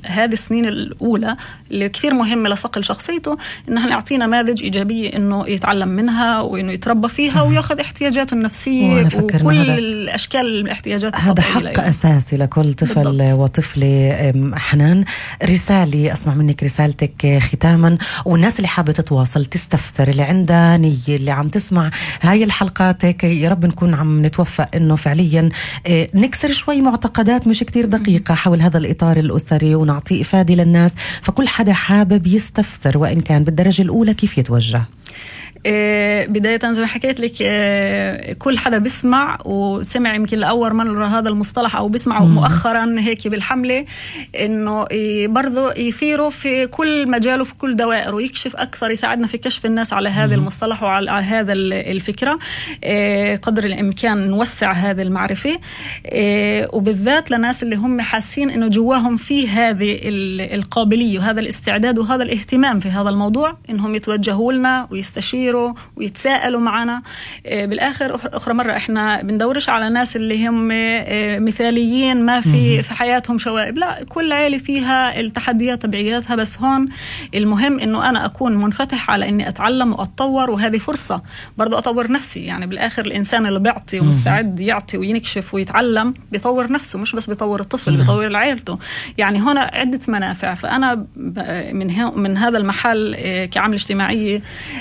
هذه السنين الأولى اللي كثير مهمة لصقل شخصيته، إن احنا نعطيه نماذج إيجابية إنه يتعلم منها وإنه يتربى فيها ويأخذ احتياجاته النفسية وكل الأشكال الاحتياجات. هذا حق أساسي لكل طفل وطفلة. حنان، رسالة أسمع منك، رسالتك ختاما، والناس اللي حابة تتواصل تستفسر، اللي عندها نية، اللي عم تسمع هاي الحلقات، كي يا رب نكون عم نتوفق إنه فعليا نكسر شوي معتقدات مش كتير دقيقة حول هذا الإطار الأسري ونعطي إفادة للناس. فكل حدا حابب يستفسر وإن كان بالدرجة الأولى كيف يتوجه؟ بداية زي ما حكيت لك، كل حدا بيسمع وسمع يمكن لأول مرة هذا المصطلح أو بيسمعه مؤخرا هيك بالحملة، إنه برضو يثيره في كل مجال وفي كل دوائر ويكشف أكثر، يساعدنا في كشف الناس على هذا المصطلح وعلى هذا الفكرة. قدر الإمكان نوسع هذه المعرفة، وبالذات لناس اللي هم حاسين إنه جواهم في هذه القابلية وهذا الاستعداد وهذا الاهتمام في هذا الموضوع، إنهم يتوجهوا لنا ويستشيروا ويتساءلوا معنا. بالآخر أخرى مرة إحنا بندورش على ناس اللي هم مثاليين ما في حياتهم شوائب، لا، كل عائلة فيها التحديات تبعياتها، بس هون المهم إنه أنا أكون منفتح على إني أتعلم وأتطور، وهذه فرصة برضو أطور نفسي. يعني بالآخر الإنسان اللي بيعطي ومستعد يعطي وينكشف ويتعلم بيطور نفسه، مش بس بيطور الطفل، بيطور عائلته. يعني هنا عدة منافع. فأنا من هذا المحل كعمل اجتماعي،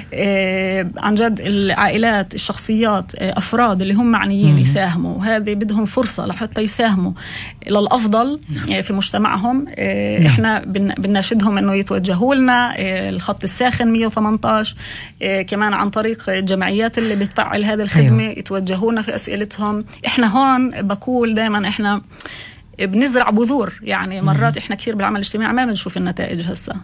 عن جد العائلات، الشخصيات، أفراد اللي هم معنيين يساهموا، وهذه بدهم فرصة لحتى يساهموا للأفضل في مجتمعهم. إحنا بنناشدهم إنه يتوجهوا لنا الخط الساخن 118، كمان عن طريق الجمعيات اللي بتفعل هذه الخدمة يتوجهوا لنا في أسئلتهم. إحنا هون بقول دائما إحنا بنزرع بذور. يعني مرات إحنا كثير بالعمل الاجتماعي ما بنشوف النتائج هسه،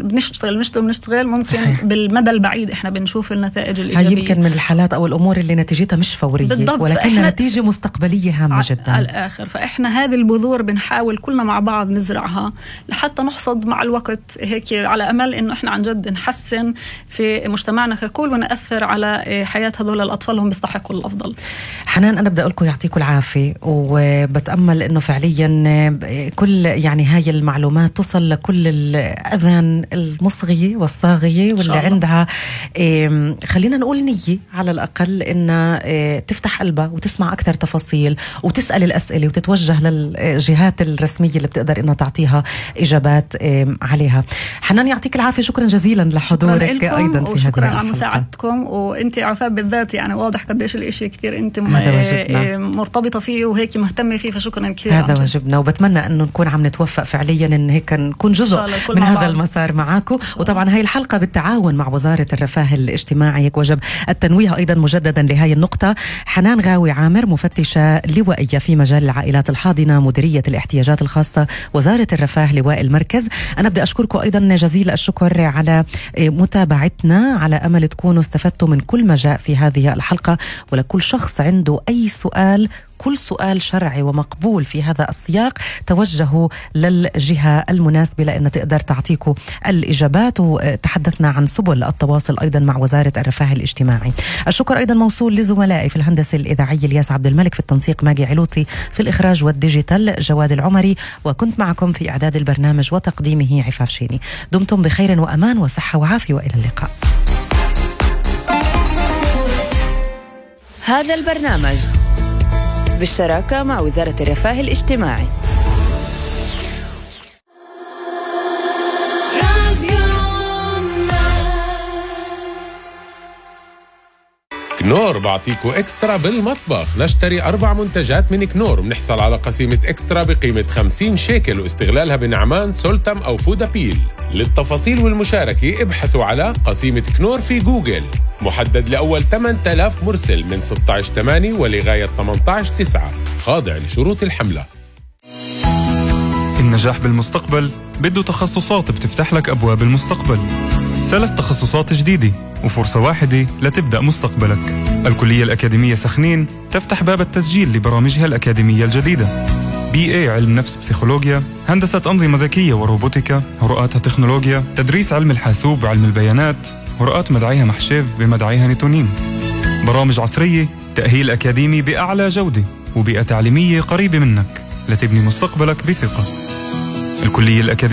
بنشتغل ممكن بالمدى البعيد إحنا بنشوف النتائج الإيجابية. يمكن من الحالات أو الأمور اللي نتيجتها مش فورية بالضبط، ولكنها نتيجة مستقبلية هامة جدا على الآخر. فإحنا هذه البذور بنحاول كلنا مع بعض نزرعها لحتى نحصد مع الوقت، هيك على أمل إنه إحنا عن جد نحسن في مجتمعنا ككل ونأثر على حياة هذول الأطفال هم بيستحقوا الأفضل. حنان، أنا بدي أقول لكم يعطيكم العافية، وبتأمل إنه فعليا كل يعني هاي المعلومات توصل لكل الأذان المصغية والصاغية واللي عندها خلينا نقول نية على الأقل إن تفتح قلبها وتسمع أكثر تفاصيل وتسأل الأسئلة وتتوجه للجهات الرسمية اللي بتقدر إنها تعطيها إجابات عليها. حنان، يعطيك العافية، شكرا جزيلا لحضورك أيضا في هذه وشكرا على مساعدتكم. وأنت عفاف بالذات يعني واضح قديش الإشي كتير أنت مرتبطة فيه وهيك مهتمة فيه، فشكرا كثير. هذا واجبنا، وبتمنى أنه نكون عم نتوفق فعليا إن هيك نكون جزء من هذا المسار معاكم. وطبعا هاي الحلقة بالتعاون مع وزارة الرفاه الاجتماعي، هيك وجب التنويه أيضا مجددا لهاي النقطة. حنان غاوي عامر، مفتشة لوائية في مجال العائلات الحاضنة، مديرية الاحتياجات الخاصة، وزارة الرفاه لواء المركز. أنا بدي أشكركم أيضا جزيل الشكر على متابعتنا، على أمل تكونوا استفدتوا من كل ما جاء في هذه الحلقة. ولكل شخص عنده أي سؤال، كل سؤال شرعي ومقبول في هذا السياق، توجهوا للجهة المناسبة لأن تقدر تعطيكم الإجابات. وتحدثنا عن سبل التواصل أيضا مع وزارة الرفاه الاجتماعي. الشكر أيضا موصول لزملائي في الهندسة الإذاعية الياس عبد الملك، في التنسيق ماجي علوطي، في الإخراج والديجيتال جواد العمري، وكنت معكم في إعداد البرنامج وتقديمه عفاف شيني. دمتم بخير وأمان وصحة وعافية، وإلى اللقاء. هذا البرنامج بالشراكة مع وزارة الرفاه الاجتماعي. كنور بعطيكو إكسترا بالمطبخ. نشتري 4 منتجات من كنور وبنحصل على قسيمة إكسترا بقيمة 50 شيكل، واستغلالها بنعمان، سولتم أو فودابيل. للتفاصيل والمشاركة ابحثوا على قسيمة كنور في جوجل. محدد لأول 8000 مرسل من 16/8 ولغاية 18/9، خاضع لشروط الحملة. النجاح بالمستقبل بده تخصصات بتفتح لك أبواب المستقبل. 3 تخصصات جديدة وفرصة واحدة لتبدأ مستقبلك. الكلية الأكاديمية سخنين تفتح باب التسجيل لبرامجها الأكاديمية الجديدة. BA علم نفس بسيكولوجيا، هندسة أنظمة ذكية وروبوتيكا، هرؤاتها تكنولوجيا، تدريس علم الحاسوب وعلم البيانات، هرؤات مدعيها محشيف بمدعيها نيتونين. برامج عصرية، تأهيل أكاديمي بأعلى جودة، وبيئة تعليمية قريبة منك لتبني مستقبلك بثقة. الكلية الأكاديمية